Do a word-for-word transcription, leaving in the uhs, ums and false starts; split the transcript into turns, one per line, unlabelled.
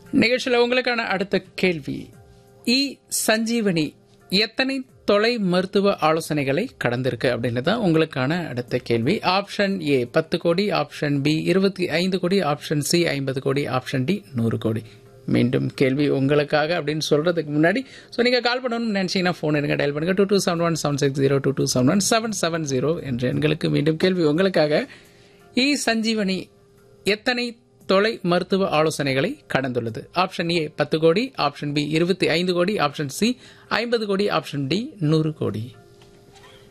நிகழ்ச்சியில் உங்களுக்கான அடுத்த கேள்வி, இ சஞ்சீவனி எத்தனை தொலை மருத்துவ ஆலோசனைகளை கடந்திருக்கு அப்படின்னு தான் உங்களுக்கான அடுத்த கேள்வி. ஆப்ஷன் ஏ பத்து கோடி, ஆப்ஷன் பி இருபத்தி ஐந்து கோடி, ஆப்ஷன் சி ஐம்பது கோடி, ஆப்ஷன் டி நூறு கோடி. மீண்டும் கேள்வி உங்களுக்காக அப்படின்னு சொல்றதுக்கு முன்னாடி ஸோ நீங்கள் கால் பண்ணணும்னு நினச்சிங்கன்னா ஃபோன் எடுங்க, டயல் பண்ணுங்க two two seven one seven six zero two two seven one seven seven zero என்ற எண்களுக்கு. மீண்டும் கேள்வி உங்களுக்காக, இ சஞ்சீவனி எத்தனை தொலை மருத்துவ ஆலோசனைகளை கடந்துள்ளது? ஆப்ஷன் ஏ பத்து கோடி, ஆப்ஷன் பி இருபத்தி ஐந்து கோடி, ஆப்ஷன் சி ஐம்பது கோடி, ஆப்ஷன் டி நூறு கோடி.